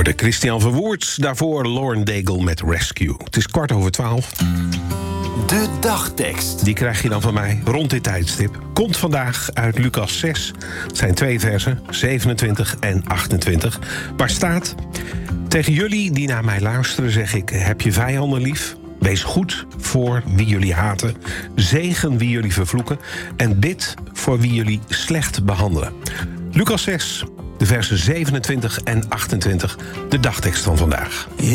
hoorde Christian Verwoerd, daarvoor Lauren Daigle met Rescue. Het is 11:15. De dagtekst. Die krijg je dan van mij rond dit tijdstip. Komt vandaag uit Lucas 6. Het zijn 2 versen, 27 en 28. Waar staat: tegen jullie die naar mij luisteren zeg ik, heb je vijanden lief. Wees goed voor wie jullie haten. Zegen wie jullie vervloeken. En bid voor wie jullie slecht behandelen. Lucas 6, de versen 27 en 28. De dagtekst van vandaag.